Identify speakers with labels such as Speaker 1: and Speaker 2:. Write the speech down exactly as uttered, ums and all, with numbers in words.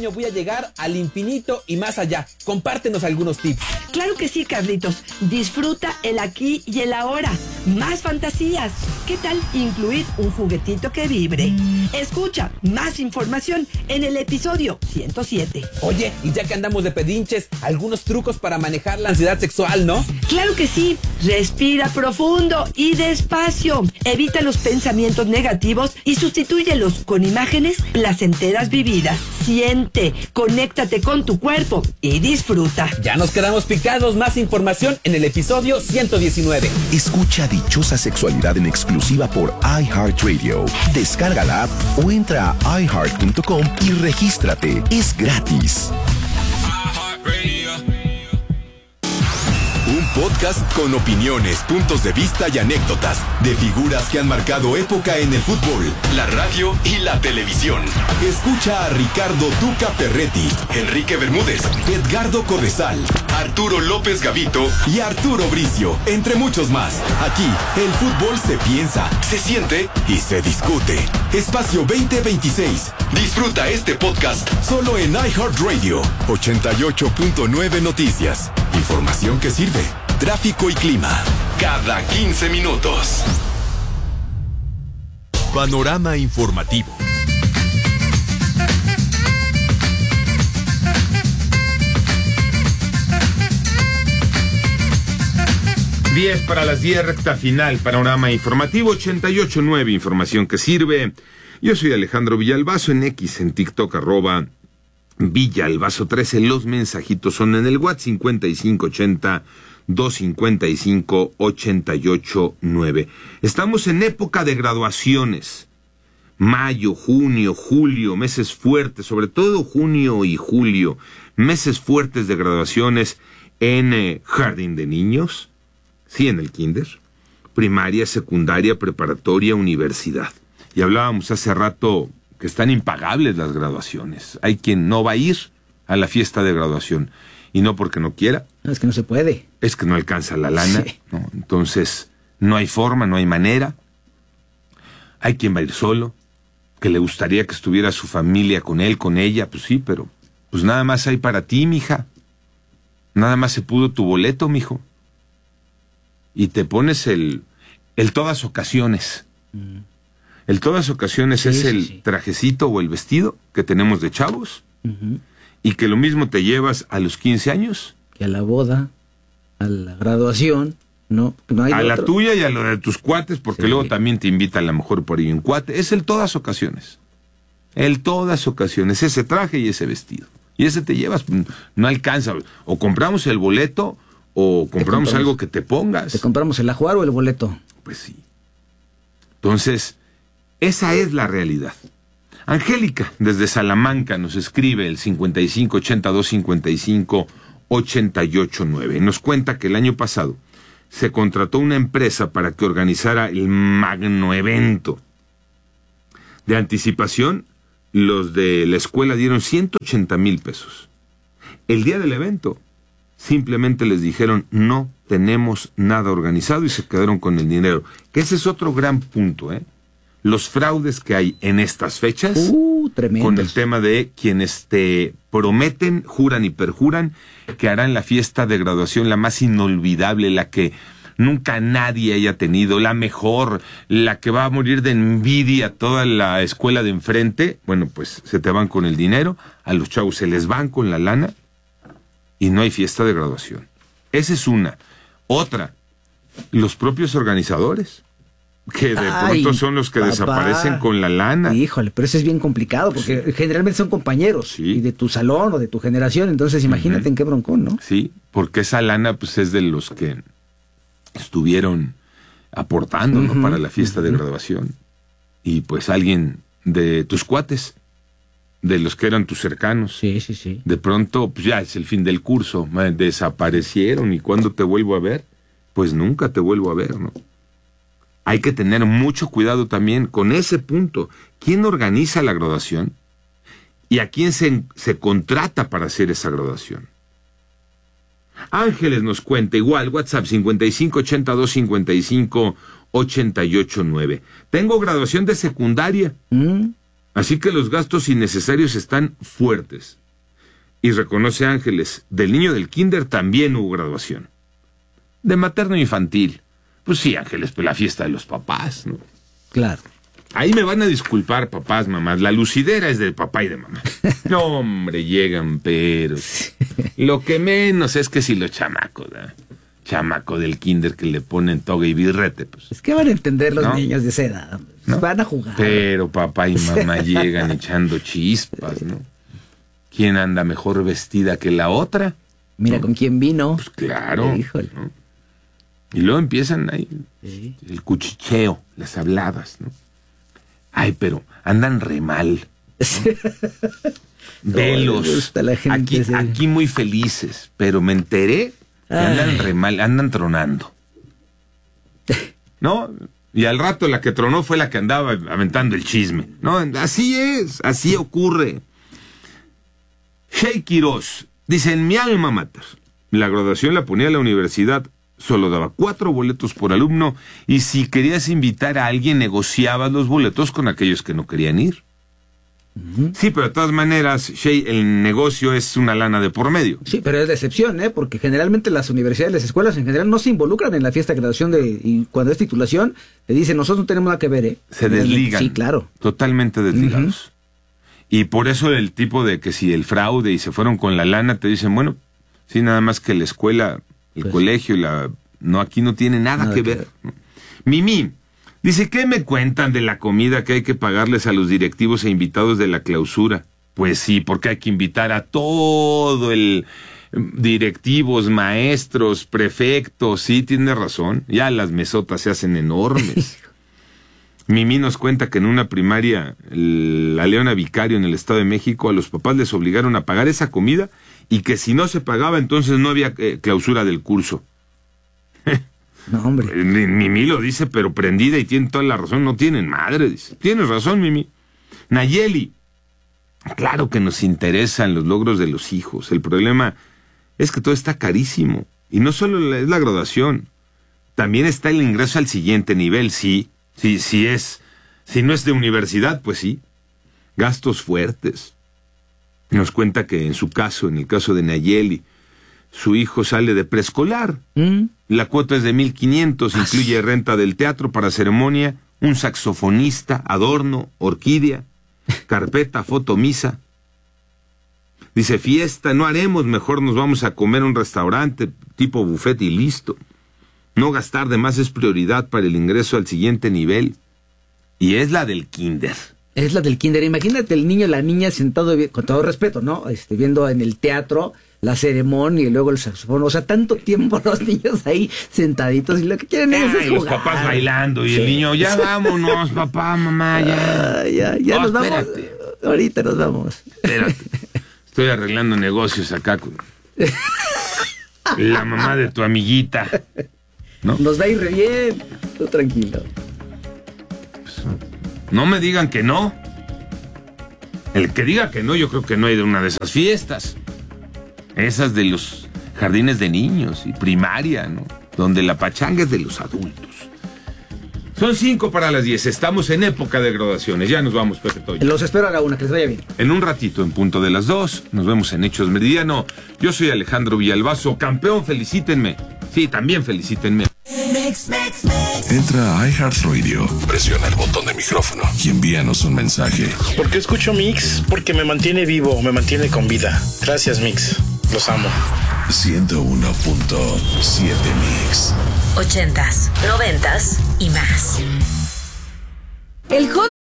Speaker 1: año voy a llegar al infinito y más allá. Compártenos algunos tips.
Speaker 2: Claro que sí, Carlitos. Disfruta el aquí y el ahora. Más fantasías. ¿Qué tal incluir un juguetito que vibre? Escucha más información en el episodio ciento siete.
Speaker 1: Oye, y ya que andamos de pedinches, algunos trucos para manejar la ansiedad sexual, ¿no?
Speaker 2: Claro que sí. Respira profundo y despacio. Evita los pensamientos negativos y sustitúyelos con imágenes placenteras vividas. Siente, conéctate con tu cuerpo y disfruta.
Speaker 1: Ya nos quedamos picados. Más información en el episodio ciento diecinueve.
Speaker 3: Escucha Dichosa Sexualidad en exclusiva por iHeartRadio. Descarga la app o entra a i heart punto com y regístrate. Es gratis. Un podcast con opiniones, puntos de vista y anécdotas de figuras que han marcado época en el fútbol, la radio y la televisión. Escucha a Ricardo Tuca Ferretti, Enrique Bermúdez, Edgardo Codesal, Arturo López Gavito y Arturo Bricio, entre muchos más. Aquí, el fútbol se piensa, se siente y se discute. Espacio veinte veintiséis. Disfruta este podcast solo en iHeartRadio. ochenta y ocho punto nueve Noticias. Información que sirve. Tráfico y clima. Cada quince minutos. Panorama informativo.
Speaker 4: diez para las diez, recta final, panorama informativo, ochenta y ocho punto nueve, información que sirve. Yo soy Alejandro Villalbazo, en X, en TikTok, arroba Villalbazo trece. Los mensajitos son en el WhatsApp cincuenta y cinco ochenta, doscientos cincuenta y cinco, ochenta y ocho nueve. Estamos en época de graduaciones. Mayo, junio, julio, meses fuertes, sobre todo junio y julio, meses fuertes de graduaciones en eh, jardín de niños, sí, en el kinder, primaria, secundaria, preparatoria, universidad. Y hablábamos hace rato que están impagables las graduaciones. Hay quien no va a ir a la fiesta de graduación, y no porque no quiera.
Speaker 5: No, es que no se puede.
Speaker 4: Es que no alcanza la lana. Sí. ¿No? Entonces, no hay forma, no hay manera. Hay quien va a ir solo, que le gustaría que estuviera su familia con él, con ella, pues sí, pero pues nada más hay para ti, mija. Nada más se pudo tu boleto, mijo. Y te pones el, el todas ocasiones. Mm. El todas ocasiones sí, es sí, el sí. trajecito o el vestido que tenemos de chavos, uh-huh. y que lo mismo te llevas a los quince años.
Speaker 5: Que a la boda, a la graduación, no, no hay
Speaker 4: a
Speaker 5: otro.
Speaker 4: La tuya y a lo de tus cuates, porque sí. luego también te invita a lo mejor por ahí un cuate. Es el todas ocasiones. El todas ocasiones, ese traje y ese vestido. Y ese te llevas, no alcanza. O compramos el boleto, o compramos, compramos algo que te pongas.
Speaker 5: ¿Te compramos el ajuar o el boleto?
Speaker 4: Pues sí. Entonces, esa es la realidad. Angélica, desde Salamanca, nos escribe el cincuenta y cinco ochenta, doscientos cincuenta y cinco, ochenta y ocho nueve. Nos cuenta que el año pasado se contrató una empresa para que organizara el magno evento. De anticipación, los de la escuela dieron ciento ochenta mil pesos. El día del evento, simplemente les dijeron, no tenemos nada organizado, y se quedaron con el dinero. Que ese es otro gran punto, ¿eh? Los fraudes que hay en estas fechas,
Speaker 5: uh,
Speaker 4: con el tema de quienes te prometen, juran y perjuran que harán la fiesta de graduación la más inolvidable, la que nunca nadie haya tenido, la mejor, la que va a morir de envidia toda la escuela de enfrente. Bueno, pues se te van con el dinero, a los chavos se les van con la lana y no hay fiesta de graduación. Esa es una. Otra, los propios organizadores, que de Ay, pronto son los que papá. desaparecen con la lana.
Speaker 5: Híjole, pero eso es bien complicado, porque sí. generalmente son compañeros, sí. y de tu salón o de tu generación, entonces imagínate uh-huh. en qué broncón, ¿no?
Speaker 4: Sí, porque esa lana pues es de los que estuvieron aportando, uh-huh. ¿no? para la fiesta uh-huh. de graduación. Y pues alguien de tus cuates, de los que eran tus cercanos.
Speaker 5: Sí, sí, sí.
Speaker 4: De pronto, pues ya es el fin del curso, desaparecieron, y ¿cuándo te vuelvo a ver? Pues nunca te vuelvo a ver, ¿no? Hay que tener mucho cuidado también con ese punto. ¿Quién organiza la graduación? ¿Y a quién se, se contrata para hacer esa graduación? Ángeles nos cuenta, igual, WhatsApp cincuenta y cinco ochenta, doscientos cincuenta y cinco, ochenta y ocho nueve. Tengo graduación de secundaria. ¿Mm? Así que los gastos innecesarios están fuertes. Y reconoce Ángeles, del niño del kinder también hubo graduación. De materno infantil. Pues sí, Ángeles, pues la fiesta de los papás, ¿no?
Speaker 5: Claro.
Speaker 4: Ahí me van a disculpar, papás, mamás. La lucidera es de papá y de mamá. No, hombre, llegan, pero... Lo que menos es que si los chamacos, ¿eh? Chamaco del kinder que le ponen toga y birrete, pues.
Speaker 5: Es que van a entender los
Speaker 4: ¿no?
Speaker 5: niños de esa edad. ¿No? Van a jugar.
Speaker 4: Pero papá y mamá llegan echando chispas, ¿no? ¿Quién anda mejor vestida que la otra?
Speaker 5: Mira
Speaker 4: ¿no?
Speaker 5: con quién vino.
Speaker 4: Pues claro.
Speaker 5: Híjole.
Speaker 4: ¿no? Y luego empiezan ahí
Speaker 5: Sí.
Speaker 4: el cuchicheo, las habladas, ¿no? Ay, pero andan re mal. ¿no? Velos.
Speaker 5: Oh, me gusta la gente,
Speaker 4: aquí,
Speaker 5: sí.
Speaker 4: aquí muy felices, pero me enteré que andan
Speaker 5: Ay.
Speaker 4: re mal, andan tronando. ¿No? Y al rato la que tronó fue la que andaba aventando el chisme. ¿No? Así es, así ocurre. Shey Quiroz dice, en mi alma mater, la graduación la ponía a la universidad, solo daba cuatro boletos por alumno y si querías invitar a alguien negociabas los boletos con aquellos que no querían ir. Uh-huh. Sí, pero de todas maneras, Shey, el negocio es una lana de por medio.
Speaker 5: Sí, pero es de excepción, ¿eh? Porque generalmente las universidades, las escuelas en general no se involucran en la fiesta de graduación de, y cuando es titulación, te dicen, nosotros no tenemos nada que ver, ¿eh?
Speaker 4: Se desligan.
Speaker 5: Sí, claro.
Speaker 4: Totalmente desligados. Uh-huh. Y por eso el tipo de que si el fraude y se fueron con la lana, te dicen, bueno, sí, nada más que la escuela, el pues, colegio y la... No, aquí no tiene nada, nada que, que ver. ver. Mimi dice, ¿qué me cuentan de la comida que hay que pagarles a los directivos e invitados de la clausura? Pues sí, porque hay que invitar a todo el... directivos, maestros, prefectos, sí, tiene razón. Ya las mesotas se hacen enormes. Mimi nos cuenta que en una primaria, la Leona Vicario en el Estado de México, a los papás les obligaron a pagar esa comida y que si no se pagaba, entonces no había eh, clausura del curso.
Speaker 5: No, hombre.
Speaker 4: Mimi lo dice, pero prendida y tiene toda la razón. No tienen madre, dice. Tienes razón, Mimi. Nayeli. Claro que nos interesan los logros de los hijos. El problema es que todo está carísimo. Y no solo es la graduación. También está el ingreso al siguiente nivel, sí. Sí, sí es. Si no es de universidad, pues sí. Gastos fuertes. Nos cuenta que en su caso, en el caso de Nayeli, su hijo sale de preescolar. ¿Mm? La cuota es de mil quinientos, incluye renta del teatro para ceremonia, un saxofonista, adorno, orquídea, carpeta, foto, misa. Dice, fiesta no haremos, mejor nos vamos a comer a un restaurante tipo buffet y listo. No gastar de más es prioridad para el ingreso al siguiente nivel. Y es la del kinder.
Speaker 5: Es la del kinder. Imagínate el niño y la niña sentado, con todo respeto, ¿no? Este, viendo en el teatro la ceremonia y luego el saxofón. O sea, tanto tiempo los niños ahí sentaditos y lo que quieren es, es jugar.
Speaker 4: Los papás bailando y sí. El niño, ya vámonos, papá, mamá, ya.
Speaker 5: Ah, ya, ya oh, nos espérate. Vamos. Ahorita nos vamos.
Speaker 4: Espérate. Estoy arreglando negocios acá con la mamá de tu amiguita. ¿No?
Speaker 5: Nos va a ir re bien. Tú tranquilo.
Speaker 4: Pues, no me digan que no. El que diga que no, yo creo que no hay de una de esas fiestas. Esas de los jardines de niños y primaria, ¿no? Donde la pachanga es de los adultos. Son cinco para las diez. Estamos en época de graduaciones. Ya nos vamos, Pepe Toño.
Speaker 5: Los espero a la una, que les vaya bien.
Speaker 4: En un ratito, en punto de las dos, nos vemos en Hechos Meridiano. Yo soy Alejandro Villalbazo. Campeón, felicítenme. Sí, también felicítenme.
Speaker 3: Entra a iHeartRadio, presiona el botón de micrófono y envíanos un mensaje.
Speaker 6: ¿Por qué escucho Mix? Porque me mantiene vivo, me mantiene con vida. Gracias, Mix. Los amo.
Speaker 3: ciento uno punto siete Mix.
Speaker 7: Ochentas, noventas y más.
Speaker 2: El hot